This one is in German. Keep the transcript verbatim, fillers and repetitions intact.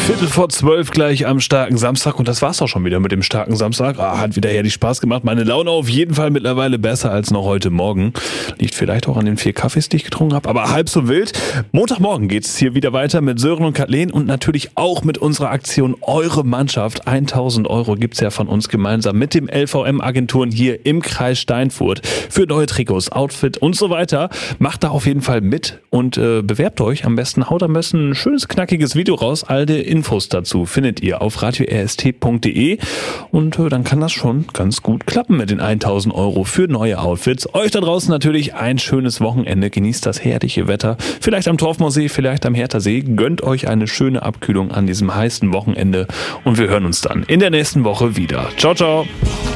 Viertel vor zwölf gleich am starken Samstag und das war's auch schon wieder mit dem starken Samstag. Ah, hat wieder herrlich Spaß gemacht. Meine Laune auf jeden Fall mittlerweile besser als noch heute Morgen. Liegt vielleicht auch an den vier Kaffees, die ich getrunken habe, aber halb so wild. Montagmorgen geht's hier wieder weiter mit Sören und Kathleen und natürlich auch mit unserer Aktion Eure Mannschaft. tausend Euro gibt's ja von uns gemeinsam mit dem L V M-Agenturen hier im Kreis Steinfurt für neue Trikots, Outfit und so weiter. Macht da auf jeden Fall mit und äh, bewerbt euch. Am besten haut am besten ein schönes, knackiges Video raus. All die Infos dazu findet ihr auf radio r s t punkt d e und äh, dann kann das schon ganz gut klappen mit den tausend Euro für neue Outfits. Euch da draußen natürlich ein schönes Wochenende. Genießt das herrliche Wetter. Vielleicht am Torfmoorsee, vielleicht am Herthasee. Gönnt euch eine schöne Abkühlung an diesem heißen Wochenende und wir hören uns dann in der nächsten Woche wieder. Ciao, ciao.